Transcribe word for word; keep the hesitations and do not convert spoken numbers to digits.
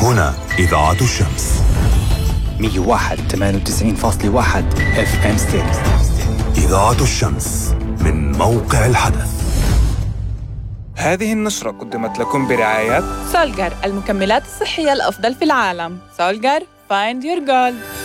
هنا إذاعة الشمس مية وواحد ثمانية وتسعين فاصلة واحد اف ام ستيريو. إذاعة الشمس من موقع الحدث. هذه النشرة قدمت لكم برعاية سولجر، المكملات الصحية الأفضل في العالم. سولجر، find your gold.